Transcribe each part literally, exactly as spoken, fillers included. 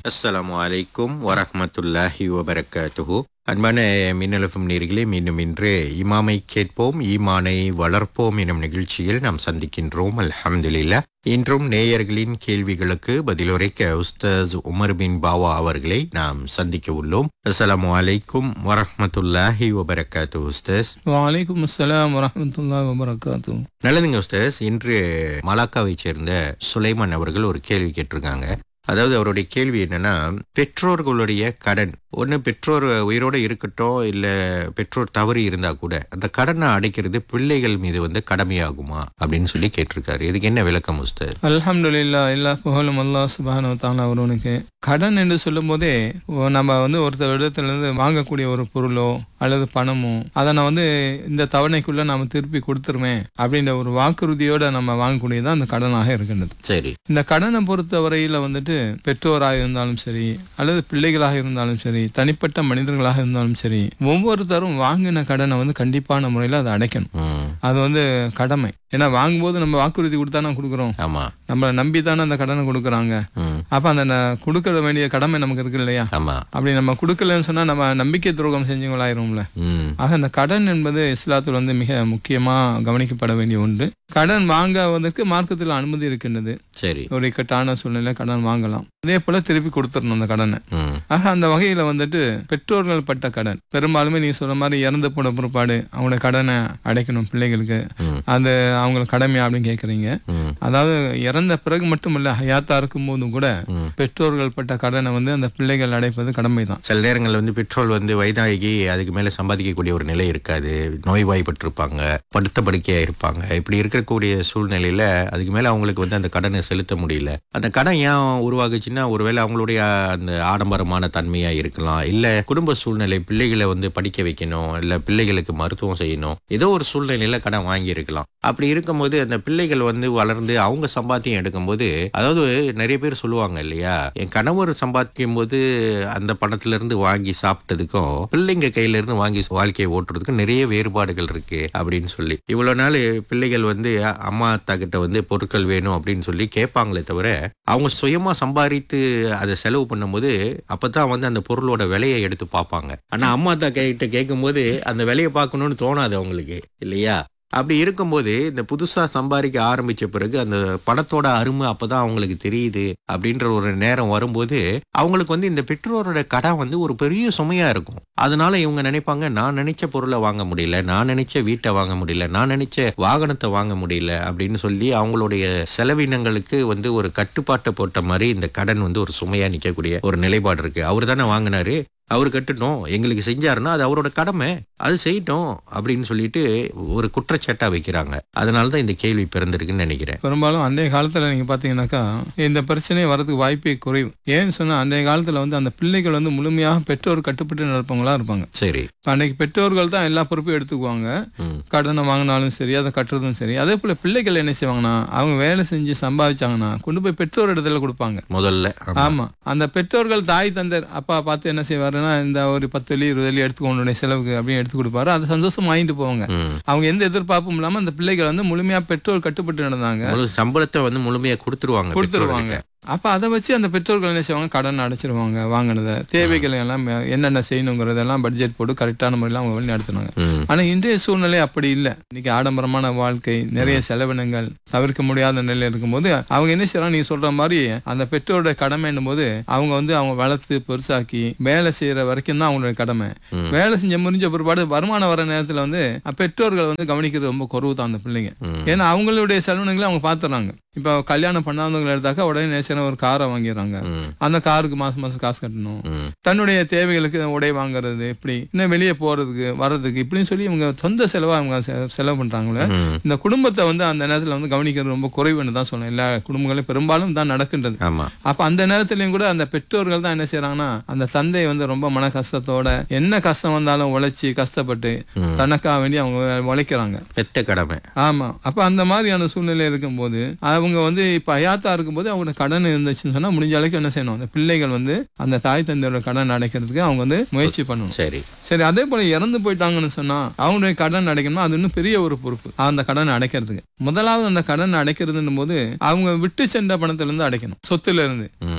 அஸ்ஸலாமு அலைக்கும் வரஹ்மத்துல்லாஹி வபரகாத்துஹு. அன்பான மின்னலஃபம் நேயர்களே, மீண்டும் இன்று இமாமை கேட்போம் ஈமானை வளர்ப்போம் எனும் நிகழ்ச்சியில் நாம் சந்திக்கின்றோம். அல்ஹம்துலில்லாஹ். இன்றும் நேயர்களின் கேள்விகளுக்கு பதிலுரைக்க உஸ்தாஸ் உமர் பின் பாவா அவர்களை நாம் சந்திக்க உள்ளோம். அஸ்ஸலாமு அலைக்கும் வரஹ்மத்துல்லாஹி வபரகாத்துஹு. உஸ்தாஸ். வலைக்கும் அஸ்ஸலாம் வரஹ்மத்துல்லாஹி வபரகாத்துஹு. நல்லதுங்க உஸ்தாஸ். இன்று மலாக்காவை சேர்ந்த சுலைமான் அவர்கள் ஒரு கேள்வி கேட்டிருக்காங்க. அதாவது அவருடைய கேள்வி என்னன்னா, பெற்றோர்களுடைய கடன் ஒன்று பெற்றோர் உயிரோடு இருக்கட்டும், இல்லை பெற்றோர் தவறி இருந்தா கூட அந்த கடனை அடைக்கிறது பிள்ளைகள் மீது வந்து கடமையாகுமா அப்படின்னு சொல்லி கேட்டிருக்காரு. இதுக்கு என்ன விளக்கம் உஸ்தாத்? அல்ஹம்துலில்லாஹ், எல்லா புகழும் அல்லாஹ் சுப்ஹானஹு வ தஆலா ஒருவனுக்கு. கடன் என்று சொல்லும் போதே நம்ம வந்து ஒருத்தர் இடத்துல இருந்து வாங்கக்கூடிய ஒரு பொருளோ அல்லது பணமோ அதை நான் வந்து இந்த தவணைக்குள்ள நாம திருப்பி கொடுத்துருவேன் அப்படின்ற ஒரு வாக்குறுதியோட நம்ம வாங்கக்கூடியதான் அந்த கடனாக இருக்கின்றது. சரி. இந்த கடனை பொறுத்த வரையில வந்துட்டு பெற்றோராக இருந்தாலும் சரி அல்லது பிள்ளைகளாக இருந்தாலும் சரி, தனிப்பட்ட மனிதர்களாக இருந்தாலும் சரி, ஒவ்வொருத்தரும் வாங்கின கடனை வந்து கண்டிப்பான முறையில் அதை அடைக்கணும். அது வந்து கடமை. ஏன்னா வாங்கும்போது நம்ம வாக்குறுதி கொடுத்தானே கொடுக்குறோம். ஆமா, நம்மளை நம்பி தானே அந்த கடனை கொடுக்குறாங்க. அப்ப அந்த கொடுக்க வேண்டிய கடமை நமக்கு இருக்கு இல்லையா? அப்படி நம்ம கொடுக்கலன்னு சொன்னா நம்ம நம்பிக்கை துரோகம் செஞ்சவங்களாயிரும்ல. ஆக அந்த கடன் என்பது இஸ்லாத்தில் வந்து மிக முக்கியமா கவனிக்கப்பட வேண்டிய ஒன்று. கடன் வாங்குவதற்கு மார்க்கத்தில் அனுமதி இருக்கின்றது. சரி, ஒரு இக்கட்டான சூழ்நிலை கடன் வாங்கலாம், அதே போல திருப்பி கொடுத்துடணும் அந்த கடனை. ஆக அந்த வகையில வந்துட்டு பெற்றோர்கள் பட்ட கடன் பெரும்பாலுமே நீங்க சொல்ற மாதிரி இறந்து போன பிற்பாடு அவங்களோட கடனை அடைக்கணும் பிள்ளைகளுக்கு. அது அவங்களுக்கு கடமையா அப்படின்னு கேக்குறீங்க. அதாவது இறந்த பிறகு மட்டும் இல்ல, ஹயாத்தா இருக்கும் போதும் கூட பெற்றோர்கள் பட்ட கடனை வந்து அந்த பிள்ளைகள் அடைப்பது கடமை தான். சில நேரங்களில் வந்து பெற்றோர் வந்து வயதாகி அதுக்கு மேல சம்பாதிக்கக்கூடிய ஒரு நிலை இருக்காது, நோய்வாய்ப்பட்டிருப்பாங்க, படுத்த படுக்கையா இருப்பாங்க. இப்படி இருக்கக்கூடிய சூழ்நிலையில அதுக்கு மேல அவங்களுக்கு வந்து அந்த கடனை செலுத்த முடியல. அந்த கடன் ஏன் உருவாகுச்சுன்னா, ஒருவேளை அவங்களுடைய அந்த ஆடம்பரமான தன்மையா இருக்கலாம், இல்ல குடும்ப சூழ்நிலை, பிள்ளைகளை வந்து படிக்க வைக்கணும், இல்ல பிள்ளைகளுக்கு மருத்துவம் செய்யணும், ஏதோ ஒரு சூழ்நிலையில கடன் வாங்கி இருக்கலாம். அப்படி இருக்கும்போது அந்த பிள்ளைகள் வந்து வளர்ந்து அவங்க சம்பாத்தியம் எடுக்கும்போது, அதாவது நிறைய பேர் சொல்லுவாங்க இல்லையா, என் கணவர் சம்பாதிக்கும் போது அந்த பணத்துல இருந்து வாங்கி சாப்பிட்டதுக்கும் பிள்ளைங்க கையில இருந்து வாங்கி வாழ்க்கையை ஓட்டுறதுக்கும் நிறைய வேறுபாடுகள் இருக்கு அப்படின்னு சொல்லி, இவ்வளவு நாள் பிள்ளைகள் வந்து அம்மா அத்தா கிட்ட வந்து பொருட்கள் வேணும் அப்படின்னு சொல்லி கேட்பாங்களே தவிர, அவங்க சுயமா சம்பாதித்து அதை செலவு பண்ணும்போது அப்பதான் வந்து அந்த பொருளோட விலையை எடுத்து பார்ப்பாங்க. ஆனா அம்மா அத்தா கிட்ட கேட்கும் போது அந்த விலையை பார்க்கணும்னு தோணாது அவங்களுக்கு இல்லையா? அப்படி இருக்கும்போது இந்த புதுசா சம்பாதிக்க ஆரம்பிச்ச பிறகு அந்த பணத்தோட அருமை அப்பதான் அவங்களுக்கு தெரியுது. அப்படின்ற ஒரு நேரம் வரும்போது அவங்களுக்கு வந்து இந்த பெற்றோரோட கடன் வந்து ஒரு பெரிய சுமையா இருக்கும். அதனால இவங்க நினைப்பாங்க, நான் நினைச்ச பொருளை வாங்க முடியல, நான் நினைச்ச வீட்டை வாங்க முடியல, நான் நினைச்ச வாகனத்தை வாங்க முடியல அப்படின்னு சொல்லி அவங்களுடைய செலவினங்களுக்கு வந்து ஒரு கட்டுப்பாட்டை போட்ட மாதிரி இந்த கடன் வந்து ஒரு சுமையா நிக்கக்கூடிய ஒரு நிலைப்பாடு இருக்கு. அவரு தானே வாங்கினாரு, அவரு கட்டட்டும், எங்களுக்கு செஞ்சாருன்னா அது அவரோட கடமை, அது செய்யட்டும் அப்படின்னு சொல்லிட்டு ஒரு குற்றச்சாட்டா வைக்கிறாங்க. அதனாலதான் இந்த கேள்வி பிறந்திருக்குன்னு நினைக்கிறேன். பெரும்பாலும் அன்றைய காலத்துல நீங்க பாத்தீங்கன்னாக்கா இந்த பிரச்சனை வரதுக்கு வாய்ப்பே குறைவு. ஏன்னு சொன்னா அன்றைய காலத்துல வந்து அந்த பிள்ளைகள் வந்து முழுமையாக பெற்றோர் கட்டுப்பட்டு நடப்பவங்களா இருப்பாங்க. சரி. அன்னைக்கு பெற்றோர்கள் தான் எல்லா பொறுப்பையும் எடுத்துக்குவாங்க. கடனை வாங்கினாலும் சரி, அதை கட்டுறதும் சரி. அதே போல பிள்ளைகள் என்ன செய்வாங்கன்னா, அவங்க வேலை செஞ்சு சம்பாதிச்சாங்கன்னா கொண்டு போய் பெற்றோர் இடத்துல கொடுப்பாங்க முதல்ல. ஆமா, அந்த பெற்றோர்கள் தாய் தந்தர் அப்பா பார்த்து என்ன செய்வார், இந்த ஒரு பத்து வெள்ளி இருபது வெள்ளி எடுத்துக்கொண்டு செலவுக்கு அப்படின்னு எடுத்து கொடுப்பாரு. அதை சந்தோஷம் வாங்கிட்டு போவாங்க. அவங்க எந்த எதிர்பார்ப்பும் இல்லாம அந்த பிள்ளைகள் வந்து முழுமையா பெற்றோர் கட்டுப்பட்டு நடந்தாங்க. சம்பளத்தை வந்து முழுமையா கொடுத்துருவாங்க கொடுத்துருவாங்க அப்ப அதை வச்சு அந்த பெற்றோர்கள் என்ன செய்வாங்க, கடன் அடைச்சிருவாங்க. வாங்கினதை தேவைகள் எல்லாம் என்னென்ன செய்யணுங்கிறதெல்லாம் பட்ஜெட் போட்டு கரெக்டான முறையில் அவங்க வழி நடத்தினாங்க. ஆனா இன்றைய சூழ்நிலை அப்படி இல்லை. இன்னைக்கு ஆடம்பரமான வாழ்க்கை, நிறைய செலவினங்கள், தவிர்க்க முடியாத நிலையில இருக்கும்போது அவங்க என்ன செய்யறாங்க, நீ சொல்ற மாதிரி அந்த பெற்றோரோட கடமை என்னும் போது அவங்க வந்து அவங்க வளர்த்து பெருசாக்கி வேலை செய்யற வரைக்கும் தான் அவங்களுடைய கடமை. வேலை செஞ்ச முடிஞ்ச பிற்பாடு வருமானம் வர நேரத்துல வந்து பெற்றோர்கள் வந்து கவனிக்கிறது ரொம்ப குறைவு தான் அந்த பிள்ளைங்க. ஏன்னா அவங்களுடைய செலவினங்களை அவங்க பாத்துறாங்க. இப்ப கல்யாணம் பண்ணாதவங்களை எடுத்தாக்கா உடனே நேசன ஒரு காரை வாங்கிடுறாங்க. அந்த காருக்கு மாசம் மாசம் காசு கட்டணும். தன்னுடைய தேவைகளுக்கு உடை வாங்குறது, இப்படி இன்னும் வெளியே போறதுக்கு வர்றதுக்கு இப்படின்னு சொல்லி இவங்க சொந்த செலவா அவங்க செலவு பண்றாங்களே. இந்த குடும்பத்தை வந்து அந்த நேரத்துல வந்து கவனிக்கிறது ரொம்ப குறைவுன்னு தான் சொன்னேன். எல்லா குடும்பங்களும் பெரும்பாலும் தான் நடக்கின்றது. அப்ப அந்த நேரத்திலயும் கூட அந்த பெற்றோர்கள் தான் என்ன செய்யறாங்கன்னா, அந்த தந்தை வந்து ரொம்ப மன கஷ்டத்தோட என்ன கஷ்டம் வந்தாலும் உழைச்சி கஷ்டப்பட்டு தனக்காக வேண்டி அவங்க உழைக்கிறாங்க. பெத்த கடமை. ஆமா. அப்ப அந்த மாதிரியான சூழ்நிலை இருக்கும் போது அவங்க வந்து இப்ப ஹயாத்தா இருக்கும்போது அவங்க கடன் இருந்துச்சுன்னு சொன்னா முடிஞ்ச அளவுக்கு என்ன செய்யணும், அந்த பிள்ளைகள் வந்து அந்த தாய் தந்தையோட கடன் அடைக்கிறதுக்கு அவங்க வந்து முயற்சி பண்ணணும். சரி சரி அதே போல இறந்து போயிட்டாங்கன்னு சொன்னா அவங்களுடைய கடன் அடைக்கணும்னா அது இன்னும் பெரிய ஒரு பொறுப்பு. அந்த கடன் அடைக்கிறதுக்கு முதலாவது அந்த கடன் அடைக்கிறதுன்னும் போது அவங்க விட்டு சென்ற பணத்துல இருந்து அடைக்கணும், சொத்துல இருந்து.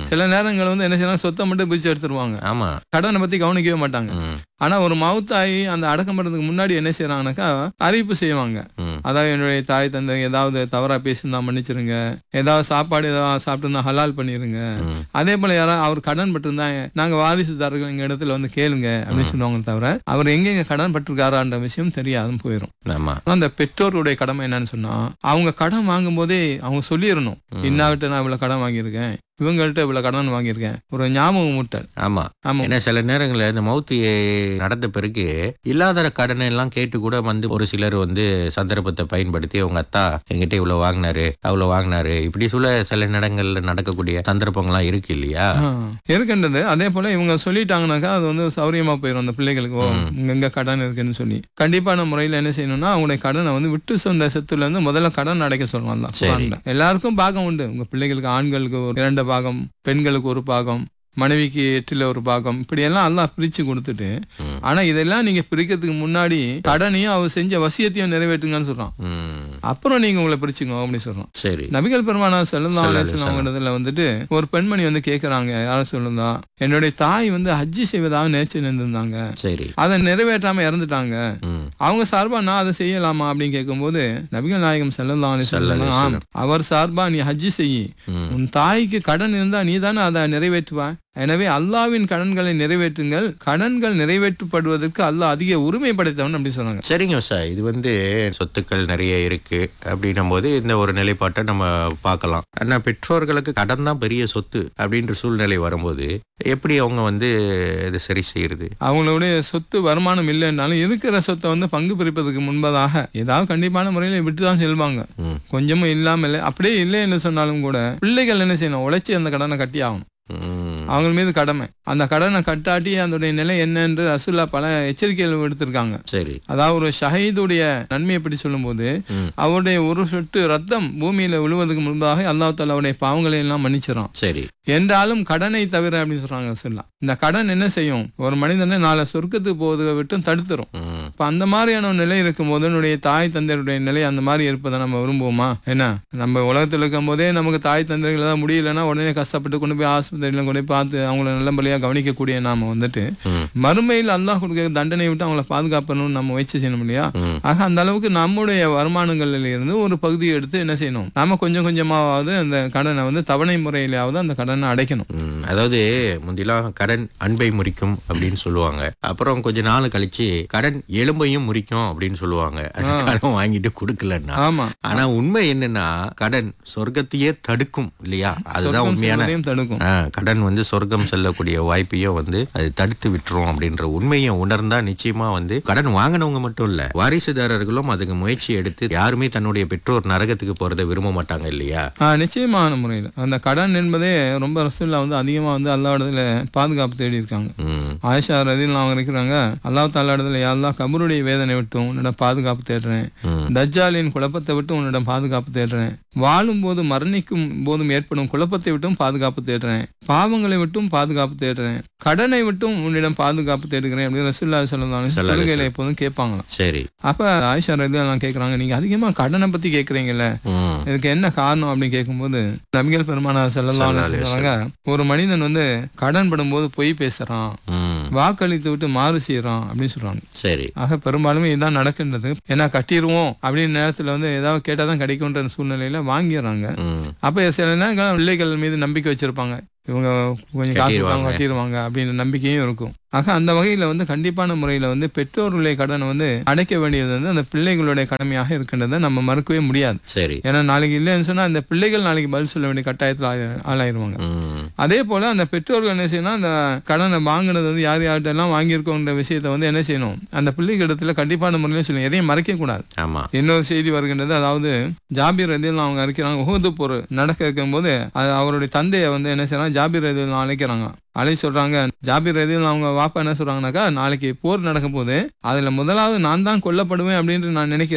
சில நேரங்கள் வந்து என்ன செய்யறாங்க, சொத்தை மட்டும் பிரிச்சு எடுத்துருவாங்க, ஆமா. கடனை பத்தி கவனிக்கவே மாட்டாங்க. ம். ஆனா ஒரு மவுத்தாயி அந்த அடக்கம் பண்றதுக்கு முன்னாடி என்ன செய்யறாங்கனாக்கா அறிவிப்பு செய்வாங்க. ம். அதாவது என்னுடைய தாய் தந்தை ஏதாவது தவறா பேசியிருந்தா மன்னிச்சிருங்க, ஏதாவது சாப்பாடு ஏதாவது சாப்பிட்டு ஹலால் பண்ணிருங்க. ம். அதே போல யாராவது அவர் கடன் பட்டிருந்தா நாங்க வாரிசுதாரர்கள் எங்க இடத்துல வந்து கேளுங்க அப்படின்னு சொல்லுவாங்க. தவிர அவர் எங்க கடன் பட்டிருக்காரான்ற விஷயம் தெரியாதுன்னு போயிடும். ஆமா. அந்த பெற்றோருடைய கடமை என்னன்னு சொன்னா, அவங்க கடன் வாங்கும் போதே அவங்க சொல்லிடணும், இன்னாவிட்ட நான் இவ்வளவு கடன் வாங்கியிருக்கேன், இவங்கள்ட்ட இவ்வளவு கடன் வாங்கியிருக்கேன், ஒரு ஞாபகம் மூட்டல். ஆமா. ஆமா. ஏன்னா சில நேரங்களில் இந்த மவுத்து நடந்த பிறகு இல்லாத கடனை எல்லாம் கேட்டு கூட வந்து ஒரு சிலர் வந்து சந்தர்ப்பத்தை பயன்படுத்தி அவங்க அத்தா எங்கிட்ட இவ்வளவு வாங்கினாரு அவ்வளவு வாங்கினாரு இப்படி சொல்ல சில நேரங்கள்ல நடக்கக்கூடிய சந்தர்ப்பங்கள்லாம் இருக்கு இல்லையா? ஆ, இருக்கின்றது. அதே போல இவங்க சொல்லிட்டாங்கனாக்கா அது வந்து சௌரியமா போயிடும் அந்த பிள்ளைகளுக்கு. ஓ, இங்க எங்க கடன் இருக்குன்னு சொல்லி கண்டிப்பான முறையில என்ன செய்யணும்னா, அவங்களுடைய கடனை வந்து விட்டு சொன்ன சொத்துல இருந்து முதல்ல கடன் அடைக்க சொல்லலாம். தான் சரி. குர்ஆன்ல. எல்லாருக்கும் பாகம் உண்டு. உங்க பிள்ளைகளுக்கு ஆண்களுக்கு ஒரு இரண்டு பாகம், பெண்களுக்கு ஒரு பாகம், மனைவிக்கு எட்டுல ஒரு பாகம், இப்படி எல்லாம் அல்லாஹ் பிரிச்சு கொடுத்துட்டு, ம். ஆனா இதெல்லாம் நீங்க பிரிக்கிறதுக்கு முன்னாடி கடனையும் அவர் செஞ்ச வசியத்தையும் நிறைவேற்றுங்கன்னு சொல்றான். ம். அப்புறம் நீங்க உங்களை பிரிச்சுங்க அப்படின்னு சொல்றோம். சரி. நபிகள் பெருமானா ஸல்லல்லாஹு அலைஹி ஸல்லல்லாஹு வஸல்லம் இடத்துல வந்துட்டு ஒரு பெண்மணி வந்து கேக்குறாங்க, யாரும் சொல்லுதா, என்னுடைய தாய் வந்து ஹஜ்ஜி செய்வதாக நேர்ச்சி நின்றுருந்தாங்க, சரி. அதை நிறைவேற்றாம இறந்துட்டாங்க, ம். அவங்க சார்பா நான் அதை செய்யலாமா அப்படின்னு கேட்கும்போது நபிகள் நாயகம் ஸல்லல்லாஹு அலைஹி ஸல்லல்லாஹு அலைஹி வஸல்லம், வஸல்லம். அவர் சார்பா நீ ஹஜ்ஜி செய்யி, ம். உன் தாய்க்கு கடன் இருந்தா நீ தானே அதை நிறைவேற்றுவா, எனவே அல்லாவின் கடன்களை நிறைவேற்றுங்கள், கடன்கள் நிறைவேற்றப்படுவதற்கு அல்லாஹ் அதிக உரிமை படைத்தவன் அப்படி சொன்னாங்க. சரிங்க சார். இது வந்து சொத்துக்கள் நிறைய இருக்கு அப்படின்னும் போது இந்த ஒரு நிலைப்பாட்டை நம்ம பார்க்கலாம். ஆனா பெற்றோர்களுக்கு கடன் தான் பெரிய சொத்து அப்படின்ற சூழ்நிலை வரும்போது எப்படி அவங்க வந்து இதை சரி செய்யறது? அவங்களுடைய சொத்து வருமானம் இல்லைன்னாலும் இருக்கிற சொத்தை வந்து பங்கு பிரிப்பதற்கு முன்பதாக ஏதாவது கண்டிப்பான முறையில விட்டுதான் செல்வாங்க. ம். கொஞ்சமும் இல்லாம இல்லை, அப்படியே இல்லை என்று சொன்னாலும் கூட பிள்ளைகள் என்ன செய்யணும், உழைச்சி அந்த கடனை கட்டி ஆகணும். ம். அவங்க மீது கடமை. அந்த கடனை கட்டாட்டி அதனுடைய நிலை என்ன என்று ரசூலுல்லாஹ் பல எச்சரிக்கைகள் எடுத்திருக்காங்க. சரி. அதாவது ஒரு ஷஹீதுடைய நன்மையை பற்றி சொல்லும்போது, ம். அவருடைய ஒரு சொட்டு ரத்தம் பூமியில விழுவதற்கு முன்பாக அல்லாஹ் தஆலா அவருடைய பாவங்களை எல்லாம் மன்னிச்சிடறான். சரி. என்றாலும் கடனை தவிர அப்படின்னு சொல்றாங்க ரசூலுல்லாஹ். இந்த கடன் என்ன செய்யும், ஒரு மனிதனை நாளை சொர்க்கத்துக்கு போவதை விட்டு தடுத்துரும். ம். இப்ப அந்த மாதிரியான ஒரு நிலை இருக்கும் போது என்னுடைய தாய் தந்தையருடைய நிலை அந்த மாதிரி இருப்பதை நம்ம விரும்புவோமா? என்ன, நம்ம உலகத்தில் இருக்கும் போதே நமக்கு தாய் தந்தைகள் தான் முடியலன்னா உடனே கஷ்டப்பட்டு கொண்டு போய் ஆஸ்பத்திரியில கொண்டு போய் பார்த்து அவங்கள நல்லபடியா கவனிக்கக்கூடிய நாம வந்துட்டு ம். மறுமையில் அல்லாஹ் கொடுக்க தண்டனை விட்டு அவங்கள பாதுகாப்பணும்னு நம்ம முயற்சி செய்யணும் இல்லையா? ம். ஆக அந்த அளவுக்கு நம்முடைய வருமானங்கள்ல இருந்து ஒரு பகுதியை எடுத்து என்ன செய்யணும், நாம கொஞ்சம் கொஞ்சமாவது அந்த கடனை வந்து தவணை முறையிலாவது அந்த கடனை அடைக்கணும். ம். அதாவது முந்திலாம் கடன் அன்பை முறிக்கும் அப்படின்னு சொல்லுவாங்க. அப்புறம் கொஞ்ச நாள் கழிச்சு கடன் எலும்பையும் முறிக்கும் அப்படின்னு சொல்லுவாங்க. அது கடன் வாங்கிட்டு கொடுக்கலன்னா. ஆமா. ஆனா உண்மை என்னன்னா கடன் சொர்க்கத்தையே தடுக்கும் இல்லையா? அதுதான் சொர்க்கம் உண்மையான செல்வதையும் தடுக்கும். ஆ, கடன் வந்து சொர்க்கம் செல்லக்கூடிய வாய்ப்பையும் வந்து அது தடுத்து விட்டுரும் அப்படின்ற உண்மையை உணர்ந்தா நிச்சயமா வந்து கடன் வாங்கினவங்க மட்டும் இல்ல, வாரிசுதாரர்களும் அதுக்கு முயற்சி எடுத்து யாருமே தன்னுடைய பெற்றோர் நரகத்துக்கு போறதை விரும்ப மாட்டாங்க இல்லையா? ஆஹ் நிச்சயமான முறையில் அந்த கடன் என்பதே ரொம்ப ரசூலுல்லாஹ் வந்து அதிகமா வந்து அல்லாஹ்விடத்துல பாதுகாப்பு தேடி இருக்காங்க. ம். ஆயிஷா ரலியல்லாஹு அவங்க இருக்கிறாங்க, அல்லாஹ் தஆலா இடத்துல யா அல்லாஹ் கபருடைய வேதனை விட்டு உன்னிடம் பாதுகாப்பு தேடுறேன், ம். தஜ்ஜாலின் குழப்பத்தை விட்டு உன்னிடம் பாதுகாப்பு தேடுறேன், வாழும் போது மரணிக்கும் போதும் ஏற்படும் குழப்பத்தை விட்டும் பாதுகாப்பு தேடுறேன், பாவங்களை விட்டும் பாதுகாப்பு தேடுறேன், கடனை விட்டும் உன்னிடம் பாதுகாப்பு தேடுகிறேன் அப்படின்னு ரசூலுல்லாஹி ஸல்லல்லாஹு அலைஹி வஸல்லம் தொழுகையில எப்போதும் கேட்பாங்களாம். சரி. அப்ப ஆயிஷா ரலியல்லாஹு கேட்கறாங்க, நீங்க அதிகமா கடனை பத்தி கேட்கறீங்கல்ல, ம். இதுக்கு என்ன காரணம் அப்படின்னு கேட்கும்போது நபிகள் பெருமானார் ஸல்லல்லாஹு அலைஹி வஸல்லம் சொல்றாங்க, ஒரு மனிதன் வந்து கடன் படும்போது பொய் பேசுறான், ம். வாக்களித்து விட்டு மாறு செய்யறான் அப்படின்னு சொல்றாங்க. சரி. ஆக பெரும்பாலுமே இதுதான் நடக்கின்றது. ஏன்னா கட்டிடுவோம் அப்படின்னு நேரத்துல வந்து ஏதாவது கேட்டாதான் கிடைக்கும்ன்ற சூழ்நிலையில வாங்கிடுறாங்க. ம். அப்ப சில நேரங்கள் பிள்ளைகள் மீது நம்பிக்கை வச்சிருப்பாங்க, இவங்க கொஞ்சம் காசு கொடுத்தாங்க, கட்டிடுவாங்க அப்படின்ற நம்பிக்கையும் இருக்கும். ஆக அந்த வகையில வந்து கண்டிப்பான முறையில வந்து பெற்றோருடைய கடனை வந்து அடைக்க வேண்டியது வந்து அந்த பிள்ளைகளுடைய கடமையாக இருக்கின்றதை நம்ம மறுக்கவே முடியாது. சரி. ஏன்னா நாளைக்கு இல்லைன்னு சொன்னா அந்த பிள்ளைகள் நாளைக்கு பதில் சொல்ல வேண்டிய கட்டாயத்தில் ஆயி- ஆளாயிருவாங்க. ம். அதே போல அந்த பெற்றோர்கள் என்ன செய்யணும், அந்த கடனை வாங்கினது வந்து யார் யார்கிட்ட எல்லாம் வாங்கியிருக்கோன்ற விஷயத்தை வந்து என்ன செய்யணும், அந்த பிள்ளைகளிடத்துல கண்டிப்பான முறையில சொல்லணும், எதையும் மறைக்க கூடாது. ஆமா. இன்னொரு செய்தி வருகின்றது, அதாவது ஜாபீர் ரலியல்லாஹு அவங்க இருக்கிறாங்க, உஹது போர் நடக்க இருக்கும்போது அது அவருடைய தந்தையை வந்து என்ன செய்யறாங்க, ஜாபீர் ரலியல்லாஹு அழைக்கிறாங்க. அலை சொல்றாங்க, ஜாபீர் ரலியல்லாஹு அவங்க வாப்பா என்ன சொல்றாங்கனாக்கா, நாளைக்கு போர் நடக்கும் போது அதுல முதலாவது நான் தான் கொல்லப்படுவேன் அப்படின்னு நான் நினைக்கிறேன்,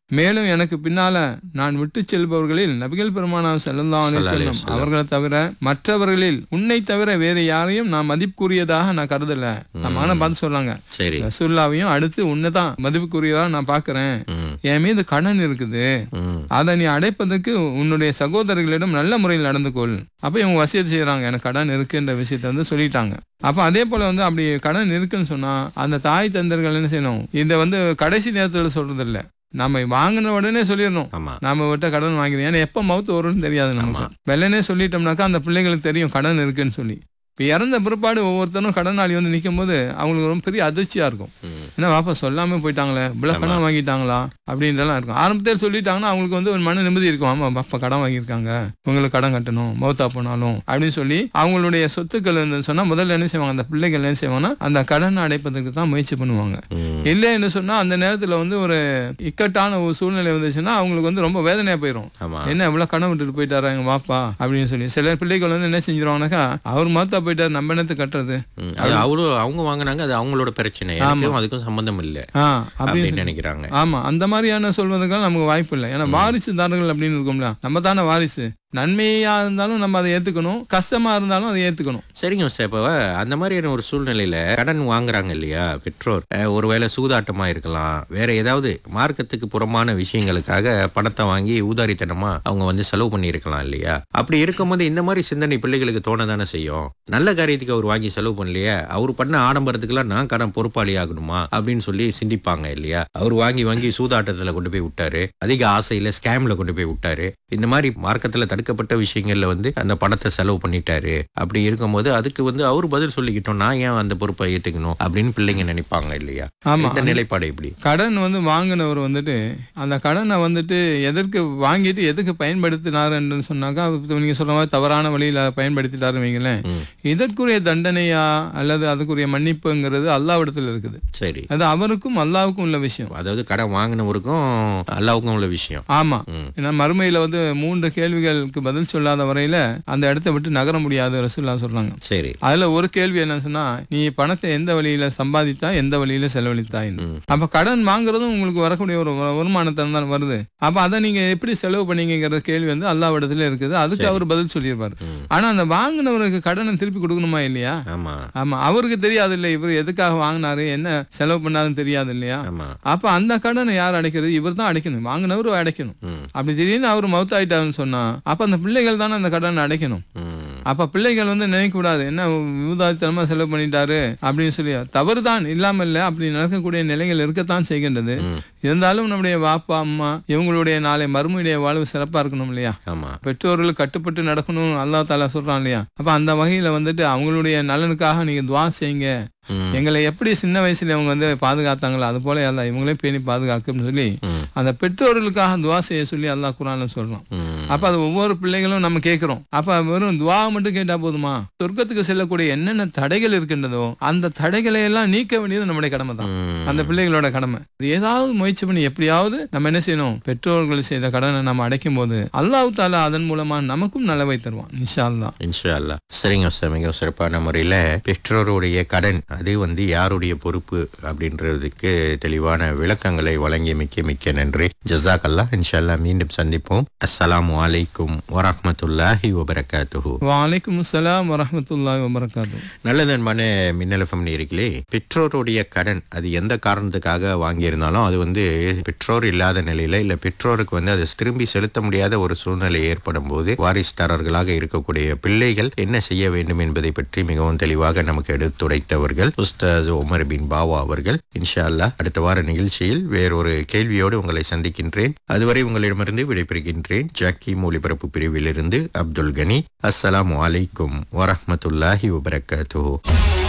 மேலும் எனக்கு பின்னால நான் விட்டு செல்பவர்களில் நபிகள் பெருமானார் ஸல்லல்லாஹு அலைஹி வஸல்லம் அவர்களை தவிர மற்றவர்களில் உன்னை தவிர வேற யாரையும் நான் மதிப்புக்குரியதாக நான் கருதல. நம்ம பார்த்து சொல்றாங்க, ரசூலுல்லாவையும் அடுத்து உன்னைதான் மதிப்புக்குரியதாக நான் பாக்குறேன். என் மீது கடன் இருக்குது, அதை நீ அடைப்பதற்கு உன்னுடைய சகோதரர்களிடம் நல்ல முறையில் நடந்து கொள். அப்ப இவங்க வசியத்தை செய்யறாங்க, எனக்கு கடன் இருக்குன்ற விஷயத்த வந்து சொல்லிட்டாங்க. அப்ப அதே போல வந்து அப்படி கடன் இருக்குன்னு சொன்னா அந்த தாய் தந்தர்கள் என்ன செய்யணும், இதை வந்து கடைசி நேரத்துல சொல்றது இல்ல, நம்ம வாங்கின உடனே சொல்லிடணும் நாம விட்ட கடன் வாங்கிறோம். ஏன்னா எப்ப மவுத்து வரும்னு தெரியாது நமக்கு. வெள்ளனே சொல்லிட்டோம்னாக்கா அந்த பிள்ளைங்களுக்கு தெரியும் கடன் இருக்குன்னு சொல்லி. இப்போ இறந்த பிற்பாடு ஒவ்வொருத்தரும் கடனாளி வந்து நிற்கும் போது அவங்களுக்கு ரொம்ப பெரிய அதிர்ச்சியா இருக்கும். ஏன்னா வாப்பா சொல்லாம போயிட்டாங்களே, இவ்வளவு கடன் வாங்கிட்டாங்களா அப்படின்றலாம் இருக்கும். ஆரம்பத்தில் சொல்லிட்டாங்கன்னா அவங்களுக்கு வந்து ஒரு மன நிம்மதி இருக்கும், ஆமா பாப்பா கடன் வாங்கியிருக்காங்க, உங்களுக்கு கடன் கட்டணும் மௌத்தா போனாலும் அப்படின்னு சொல்லி அவங்களுடைய சொத்துக்கள் சொன்னா முதல்ல என்ன செய்வாங்க, அந்த பிள்ளைகள் என்ன செய்வாங்கன்னா அந்த கடனை அடைப்பதற்கு தான் முயற்சி பண்ணுவாங்க. இல்லைன்னு சொன்னா அந்த நேரத்துல வந்து ஒரு இக்கட்டான ஒரு சூழ்நிலை வந்துச்சுன்னா அவங்களுக்கு வந்து ரொம்ப வேதனையா போயிடும். என்ன இவ்வளவு கடன் விட்டுட்டு போயிட்டாரா எங்க வாப்பா அப்படின்னு சொல்லி சில பிள்ளைகள் வந்து என்ன செஞ்சிருவாங்கன்னாக்கா அவர் மௌத்தா போயிட்டாரு, நம்ம என்னத்து கட்டுறது, அவரு அவங்க வாங்கினாங்க, அது அவங்களோட பிரச்சனை, அதுக்கும் சம்பந்தம் இல்ல அப்படின்னு நினைக்கிறாங்க. ஆமா, அந்த மாதிரியான சொல்வதற்கான நமக்கு வாய்ப்பு இல்லை. ஏன்னா வாரிசுதாரர்கள் அப்படின்னு இருக்கும்ல, நம்ம தானே வாரிசு. நன்மையா இருந்தாலும் நம்ம அதை ஏத்துக்கணும், கஷ்டமா இருந்தாலும் அதை ஏத்துக்கணும். சரிங்க சார். இப்போ அந்த மாதிரியான ஒரு சூழ்நிலையில கடன் வாங்குறாங்க இல்லையா பெற்றோர், ஒருவேளை சூதாட்டமா இருக்கலாம், வேற ஏதாவது மார்க்கத்துக்கு புறமான விஷயங்களுக்காக பணத்தை வாங்கி ஊதாரித்தனமா அவங்க வந்து செலவு பண்ணி இருக்கலாம் இல்லையா. அப்படி இருக்கும்போது இந்த மாதிரி சிந்தனை பிள்ளைகளுக்கு தோணதானே செய்யும். நல்ல காரியத்துக்கு அவர் வாங்கி செலவு பண்ணலையே, அவர் பண்ண ஆடம்பரத்துக்குலாம் நான் கடன் பொறுப்பாளி ஆகணுமா அப்படின்னு சொல்லி சிந்திப்பாங்க இல்லையா. அவர் வாங்கி வாங்கி சூதாட்டத்துல கொண்டு போய் விட்டாரு, அதிக ஆசையில ஸ்கேம்ல கொண்டு போய் விட்டாரு, இந்த மாதிரி மார்க்கத்துல தடுக்கப்பட்ட விஷயங்கள்ல வந்து அந்த பணத்தை செலவு பண்ணிட்டாரு. அப்படி இருக்கும்போது அதுக்கு வந்து அவர் பதில் சொல்லிக்கிட்டோம், நான் ஏன் அந்த பொறுப்பை ஏத்துக்கணும் அப்படின்னு பிள்ளைங்க நினைப்பாங்க இல்லையா. இந்த நிலைப்பாடு எப்படி? கடன் வந்து வாங்கினவர் வந்துட்டு அந்த கடனை வந்துட்டு எதற்கு வாங்கிட்டு எதுக்கு பயன்படுத்தினாருன்னு சொன்னாக்கா, நீங்க சொல்ற மாதிரி தவறான வழியில பயன்படுத்திட்டாரு வைங்களேன், இதற்குரிய தண்டனையா அல்லது அதுக்குரிய மன்னிப்புங்கிறது அல்லாஹ்விடத்தில் இருக்குது. சரி, அது அவருக்கும் அல்லாஹ்வுக்கும் உள்ள விஷயம். அதாவது கடன் வாங்கினவருக்கும் அல்லாஹ்வுக்கும் உள்ள விஷயம். ஆமா, ஏன்னா மறுமையில வந்து மூன்று கேள்விகளுக்கு பதில் சொல்லாத வரையில அந்த இடத்தை விட்டு நகர முடியாது ரசூலுல்லாஹ் சொல்றாங்க. சரி, அதுல ஒரு கேள்வி என்ன சொன்னா, நீ பணத்தை எந்த வழியில சம்பாதித்தா எந்த வழியில செலவழித்தாய். அப்ப கடன் வாங்குறதும் உங்களுக்கு வரக்கூடிய ஒரு வருமானத்தை தான் வருது. அப்ப அதை நீங்க எப்படி செலவு பண்ணீங்கிற கேள்வி வந்து அல்லாஹ்விடத்துல இருக்குது. அதுக்கு அவர் பதில் சொல்லியிருப்பாரு. ஆனா அந்த வாங்கினவருக்கு கடனை திருப்பி கொடுக்கணுமா இல்லையா? ஆமா, அவருக்கு தெரியாது இல்ல இவர் எதுக்காக வாங்கினாரு, என்ன செலவு பண்ணாதுன்னு தெரியாது இல்லையா. அப்ப அந்த கடனை யார் அடைக்கிறது? இவர் தான் அடைக்கணும், வாங்கினவர் அடைக்கணும். அப்படி திடீர்னு அவர் மவுத் ஆயிட்டாருன்னு சொன்னா அப்ப அந்த பிள்ளைகள் தானே அந்த கடனை அடைக்கணும். அப்ப பிள்ளைகள் வந்து நினைக்க கூடாது என்ன விவாதத்தனமா செலவு பண்ணிட்டாரு அப்படின்னு சொல்லி. தவறுதான் இல்லாம இல்ல, அப்படி நடக்கக்கூடிய நிலைகள் இருக்கத்தான் செய்கின்றது. இருந்தாலும் நம்முடைய வாப்பா அம்மா இவங்களுடைய நாளை மறுமையுடைய வாழ்வு சிறப்பா இருக்கணும் இல்லையா. பெற்றோர்கள் கட்டுப்பட்டு நடக்கணும் அல்லாஹ் தஆலா சொல்றான் இல்லையா. அப்ப அந்த வகையில வந்துட்டு அவங்களுடைய நலனுக்காக நீங்க துஆ செய்யுங்க. எங்களை எப்படி சின்ன வயசுல அவங்க வந்து பாதுகாத்தாங்களோ அது போல அல்லாஹ் இவங்களே பேணி பாதுகாக்குன்னு சொல்லி அந்த பெற்றோர்களுக்காக துஆ செய்ய சொல்லி அல்லாஹ் குர்ஆன்ல சொல்றான். அப்ப அது ஒவ்வொரு பிள்ளைகளும் நம்ம கேட்கிறோம். அப்ப வெறும் துஆ மட்டும் கேட்டா போதுமா? சொர்க்கத்துக்கு செல்லக்கூடிய என்னென்ன தடைகள் இருக்கின்றதோ அந்த தடைகளை எல்லாம் நீக்க வேண்டியது நம்முடைய கடமை தான், அந்த பிள்ளைகளோட கடமை. ஏதாவது முயற்சி பண்ணி எப்படியாவது நம்ம என்ன செய்யணும், பெற்றோர்கள் செய்த கடனை நம்ம அடைக்கும் போது அல்லாஹ் தஆலா அதன் மூலமா நமக்கும் நலவை தருவான் இன்ஷா அல்லாஹ். இன்ஷா அல்லாஹ். சரிங்க சார், மிக சிறப்பான முறையில பெற்றோருடைய கடன் அது வந்து யாருடைய பொறுப்பு அப்படின்றதுக்கு தெளிவான விளக்கங்களை வழங்கிய மிக்க மிக்க நன்றி. ஜஸாக்கல்லாஹ். இன்ஷா அல்லாஹ் மீண்டும் சந்திப்போம். அஸ்ஸலாமு அலைக்கும் வரஹ்மத்துல்லாஹி வபரகாத்துஹு. வலைக்கும் அஸ்ஸலாம் வரஹ்மத்துல்லாஹி வபரகாத்துஹு. நல்லது அன்பான மின்னல் எஃப்எம் நேயர்களே, பெற்றோருடைய கடன் அது எந்த காரணத்துக்காக வாங்கியிருந்தாலும் அது வந்து பெற்றோர் இல்லாத நிலையில இல்ல பெற்றோருக்கு வந்து அதை திரும்பி செலுத்த முடியாத ஒரு சூழ்நிலை ஏற்படும் போது வாரிசுதாரர்களாக இருக்கக்கூடிய பிள்ளைகள் என்ன செய்ய வேண்டும் என்பதை பற்றி மிகவும் தெளிவாக நமக்கு எடுத்துரைத்தவர்கள் உஸ்தாஸ் உமர் பின் பாவா அவர்கள். இன்ஷா அல்லாஹ் அடுத்த வார நிகழ்ச்சியில் வேறொரு கேள்வியோடு உங்களை சந்திக்கின்றேன். அதுவரை உங்களிடமிருந்து விடைபெறுகின்றேன். ஜாக்கி ஒளிபரப்பு பிரிவிலிருந்து அப்துல் கனி. அஸ்ஸலாமு அலைக்கும் வரஹ்மத்துல்லாஹி வபரகாத்துஹு.